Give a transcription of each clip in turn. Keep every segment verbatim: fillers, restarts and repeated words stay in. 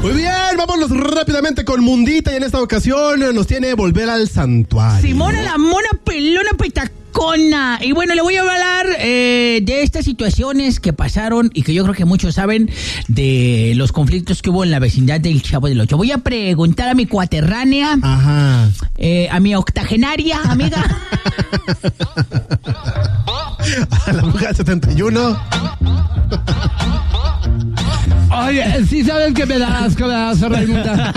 Muy bien, vámonos rápidamente con Mundita y en esta ocasión nos tiene Volver al Santuario. Simona la mona pelona petacona. Y bueno, le voy a hablar eh, de estas situaciones que pasaron y que yo creo que muchos saben de los conflictos que hubo en la vecindad del Chavo del Ocho. Voy a preguntar a mi cuaterránea, Ajá. Eh, a mi octogenaria amiga. A la bruja del setenta y uno. Oye, sí sabes que me da asco, me da asco, Raimunda.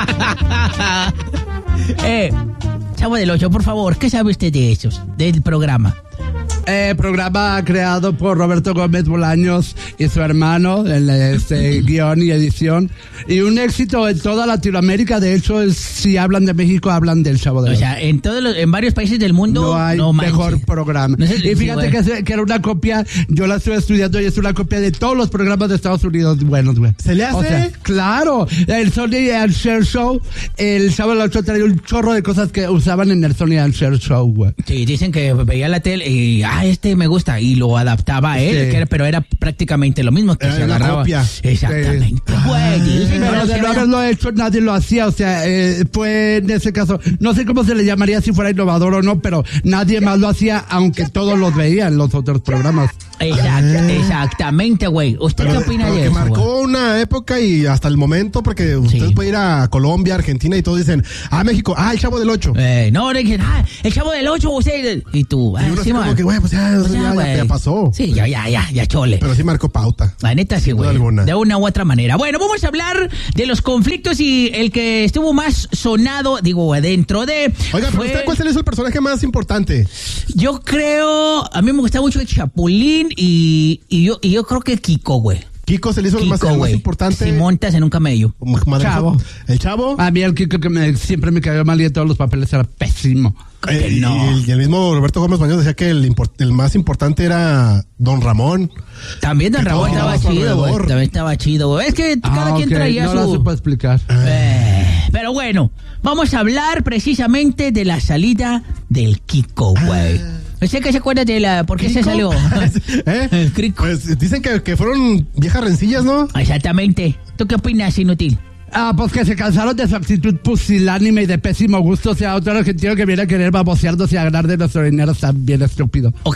eh, Chavo del Ocho, por favor, ¿qué sabe usted de esos, del programa? Eh, programa creado por Roberto Gómez Bolaños y su hermano en este guión y edición, y un éxito en toda Latinoamérica. De hecho, es, si hablan de México, hablan del Chavo del Ocho. O sea, en todos los, en varios países del mundo no hay no mejor manches. programa. No sé, y fíjate sí, que, que era una copia, yo la estuve estudiando y es una copia de todos los programas de Estados Unidos buenos, güey. ¿Se le hace? O sea, claro, el Sony and Share Show, el Chavo del Ocho trae un chorro de cosas que usaban en el Sony and Share Show, güey. Sí, dicen que veía la tele y, ah, este me gusta, y lo adaptaba a él, Sí. que era, pero era prácticamente lo mismo, que Era se una agarraba. copia. Exactamente, güey. Dicen que Pero no de se no vea. haberlo hecho, nadie lo hacía. O sea, eh, fue en ese caso, no sé cómo se le llamaría, si fuera innovador o no, pero nadie más lo hacía, aunque todos los veían los otros programas. Exact- exactamente, güey. ¿Usted Pero, qué opina pero de que eso, marcó güey? una época y hasta el momento, porque ustedes Sí. pueden ir a Colombia, Argentina y todos dicen, ah, México, ah, el Chavo del Ocho. Eh, no, le dicen, ah, el Chavo del Ocho, usted. Y tú, ah, Y uno así sí, como man. que, güey, pues ya, Pues ya, ya, güey. ya pasó. Sí, ya, ya, ya, ya, chole. Pero sí marcó pauta. La neta sí, Sin duda güey. alguna. De una u otra manera. Bueno, vamos a hablar de los conflictos y el que estuvo más sonado, digo, dentro de... Oiga, pero fue- usted, ¿cuál se le hizo el personaje más importante? Yo creo, a mí me gusta mucho el Chapulín y, y yo y yo creo que Kiko, güey. Kiko se le hizo el más, Kiko, el más güey. importante. Si montas en un camello. Madre- Chavo. El Chavo. A mí el Kiko que me, siempre me cayó mal y en todos los papeles era pésimo. Creo que Eh, y- no. y, el mismo Roberto Gómez Bolaños decía que el, import- el más importante era Don Ramón. También Don Que Ramón todo estaba giraba a su chido, güey. alrededor. También estaba chido, güey. Es que cada Ah, quien ok, traía no la su... supo explicar. Eh, pero bueno, vamos a hablar precisamente de la salida del Kiko, güey. No sé qué se acuerda de la... ¿Por qué se ¿Kiko? salió? ¿Eh? El Kiko. Pues dicen que, que fueron viejas rencillas, ¿no? Exactamente. ¿Tú qué opinas, inútil? Ah, pues que se cansaron de su actitud pusilánime y de pésimo gusto. O sea, otro argentino que viene a querer babosearnos y a ganar de nuestro dinero está bien estúpido. Ok.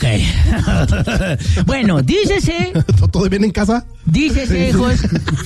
Bueno, dícese... ¿Todo bien en casa? Dícese, hijos,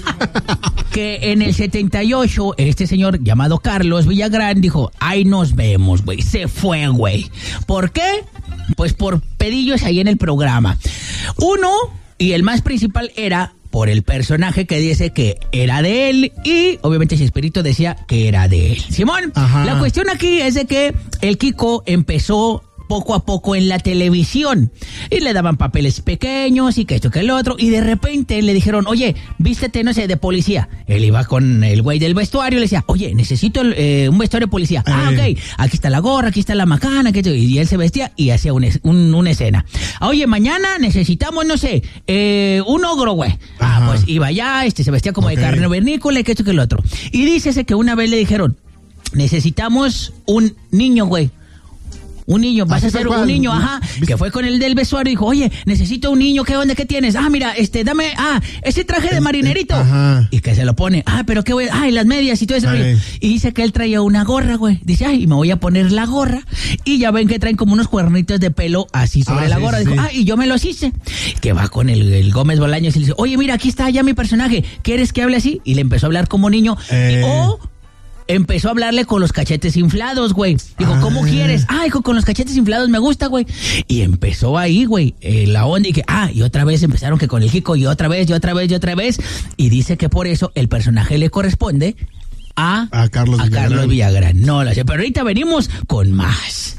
que en el setenta y ocho, este señor llamado Carlos Villagrán dijo, ahí nos vemos, güey. Se fue, güey. ¿Por qué? Pues por pedillos ahí en el programa. Uno, y el más principal era por el personaje que dice que era de él y obviamente Chespirito decía que era de él. Simón, Ajá. la cuestión aquí es de que el Kiko empezó poco a poco en la televisión y le daban papeles pequeños y que esto que el otro y de repente le dijeron, oye, vístete, no sé, de policía. Él iba con el güey del vestuario y le decía, oye, necesito eh, un vestuario de policía. Eh. Ah, ok, aquí está la gorra, aquí está la macana, que esto, y él se vestía y hacía un, es- un- una escena. Oye, mañana necesitamos, no sé, eh, un ogro, güey. Ah, Ajá. pues iba allá, este se vestía como Ok. de carne vernícola y que esto que el otro. Y dícese que una vez le dijeron, necesitamos un niño, güey. Un niño, vas Así a ser tal un cual. niño, ajá, que fue con el del vestuario y dijo, oye, necesito un niño, ¿qué onda, qué tienes? Ah, mira, este, dame, ah, ese traje de marinerito. Ajá. Y que se lo pone, ah, pero qué voy, ah, y las medias y todo eso. Ay. Y dice que él traía una gorra, güey. Dice, ay, me voy a poner la gorra. Y ya ven que traen como unos cuernitos de pelo así sobre Ah, la sí, gorra. sí, Dijo, sí. ah, y yo me los hice. Que va con el, el Gómez Bolaños y le dice, oye, mira, aquí está ya mi personaje. ¿Quieres que hable así? Y le empezó a hablar como niño. Eh. Y, oh, empezó a hablarle con los cachetes inflados, güey. Dijo, ¿cómo Ah. quieres? Ah, dijo, con los cachetes inflados me gusta, güey. Y empezó ahí, güey, eh, la onda y que, ah, y otra vez empezaron que con el Kiko y otra vez, y otra vez, y otra vez. Y dice que por eso el personaje le corresponde a, A Carlos a Villagrán. Carlos Villagrán. No lo sé, pero ahorita venimos con más.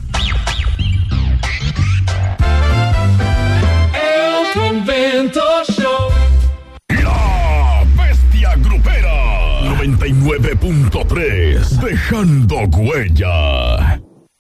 El Convento Show. La Bestia Grupera noventa y nueve punto tres, dejando huella.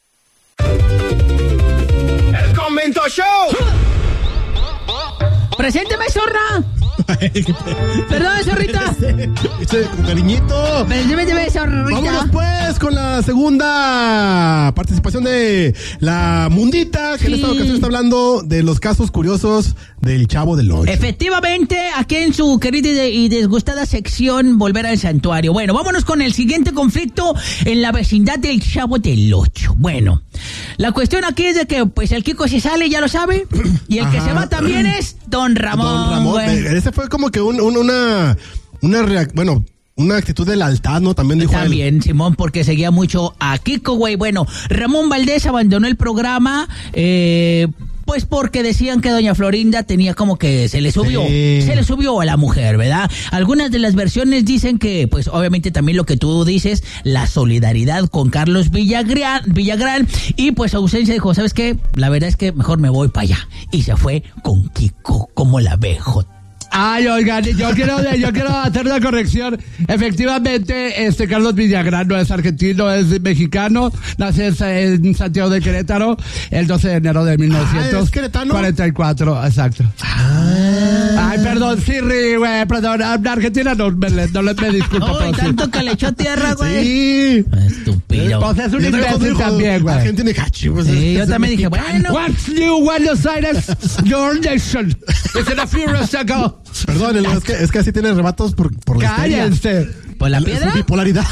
¡El Convento Show! ¡Presénteme, zorra! Perdón, zorrita. Este, con cariñito. Presénteme, zorrita. Vámonos pues con la segunda participación de la Mundita, que en Sí. esta ocasión está hablando de los casos curiosos del Chavo del Ocho. Efectivamente, aquí en su querida y desgustada sección Volver al Santuario. Bueno, vámonos con el siguiente conflicto en la vecindad del Chavo del Ocho. Bueno, la cuestión aquí es de que pues el Kiko se sale, ya lo sabe, y el Ajá. que se va también es Don Ramón. Don Ramón, güey. Ese fue como que un, un, una, una reacción, bueno... Una actitud de lealtad, ¿no? También dijo También, él. Simón, porque seguía mucho a Kiko, güey. Bueno, Ramón Valdés abandonó el programa, eh, pues porque decían que doña Florinda tenía como que se le subió, sí. se le subió a la mujer, ¿verdad? Algunas de las versiones dicen que, pues obviamente también lo que tú dices, la solidaridad con Carlos Villagrán, Villagrán y pues ausencia dijo, ¿sabes qué? La verdad es que mejor me voy para allá. Y se fue con Kiko, como la B J. Ay, oigan, yo quiero, yo quiero hacer una corrección. Efectivamente, este Carlos Villagrán no es argentino, es mexicano. Nace en Santiago de Querétaro el doce de enero de mil novecientos cuarenta y cuatro. Ah, exacto. Ah. Ay, perdón, sí, güey, perdón. Argentina no me, no le me disculpo. Uy, tanto sí. que le echó tierra, güey. Sí. Estúpido. Pues es un imbécil también, güey. Argentina y cachi, pues, sí, yo también dije, bueno. What's new, Buenos Aires? Your nation. Is it a few years ago? Perdón, es que, es que así tiene rebatos por, por la Cállense. ¿Por la piedra? Su bipolaridad.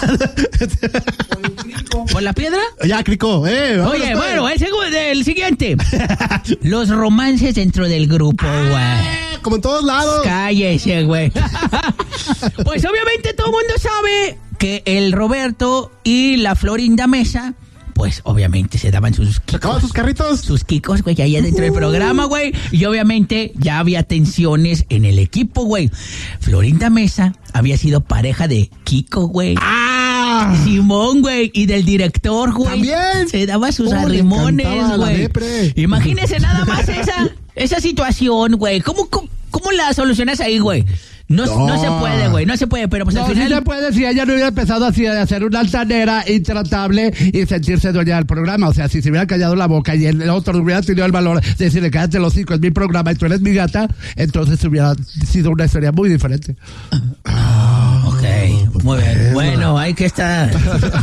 ¿Por la piedra? Ya, Crico. Eh, Oye, bueno, el, segundo, el siguiente. Los romances dentro del grupo, güey. Ah, como en todos lados. Cállese, güey. Pues obviamente todo el mundo sabe que el Roberto y la Florinda Mesa... pues obviamente se daban sus kikos. ¿Sacaban sus carritos? Sus kikos, güey, allá dentro del programa, güey. Y obviamente ya había tensiones en el equipo, güey. Florinda Mesa había sido pareja de Kiko, güey. ¡Ah! Simón, güey. Y del director, güey. También. Se daba sus oh, arrimones, güey. La Imagínese nada más esa, esa situación, güey. ¿Cómo, cómo, cómo la solucionas ahí, güey? No, no. no se puede, güey, no se puede, pero pues no, al final... sí se puede si ella no hubiera empezado así a hacer una altanera intratable y sentirse dueña del programa. O sea, si se hubiera callado la boca y el otro hubiera tenido el valor de decirle, cállate los hocico, es mi programa y tú eres mi gata, entonces hubiera sido una historia muy diferente. Ah, ok, muy bien. Bueno, hay que estar...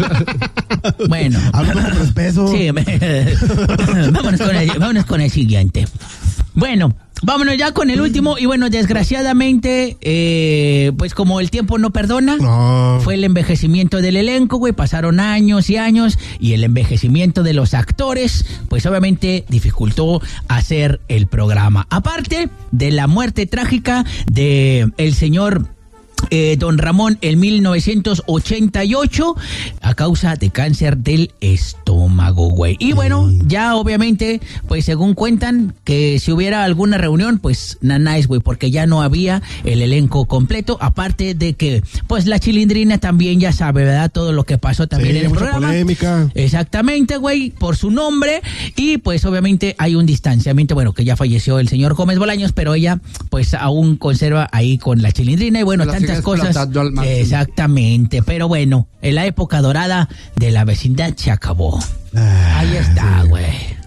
Bueno. Hablo con respeto. Sí, vámonos con el, vámonos con el siguiente. Bueno, vámonos ya con el último. Y bueno, desgraciadamente, eh, pues como el tiempo no perdona, no. fue el envejecimiento del elenco, güey. Pasaron años y años y el envejecimiento de los actores, pues obviamente dificultó hacer el programa. Aparte de la muerte trágica de el señor... Eh, don Ramón en mil novecientos ochenta y ocho a causa de cáncer del estómago, güey. Y bueno, ya obviamente, pues según cuentan, que si hubiera alguna reunión, pues nanáis, güey, porque ya no había el elenco completo, aparte de que, pues la Chilindrina también ya sabe, ¿verdad? Todo lo que pasó también sí, en el mucha programa. Polémica. Exactamente, güey, por su nombre, y pues obviamente hay un distanciamiento, bueno, que ya falleció el señor Gómez Bolaños, pero ella, pues aún conserva ahí con la Chilindrina, y bueno, tantas cosas. Exactamente, pero bueno, en la época dorada de la vecindad se acabó. Ah, ahí está, güey.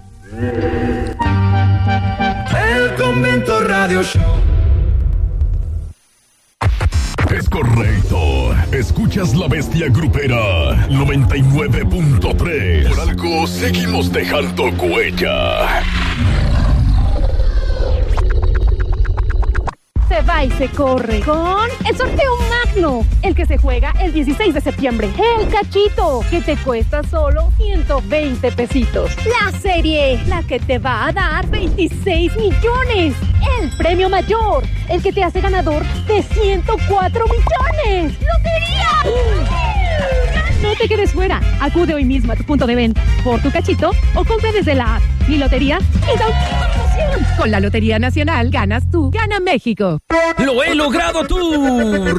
El Convento Radio Show. Es correcto. Escuchas La Bestia Grupera noventa y nueve punto tres. Por algo seguimos dejando huella. Se va y se corre con el sorteo magno, el que se juega el dieciséis de septiembre. El cachito, que te cuesta solo ciento veinte pesitos. La serie, la que te va a dar veintiséis millones. El premio mayor, el que te hace ganador de ciento cuatro millones. ¡Lotería! No te quedes fuera. Acude hoy mismo a tu punto de venta por tu cachito o compra desde la app. Mi lotería es autopromoción. Con la Lotería Nacional ganas tú, gana México. ¡Lo he logrado, Tour!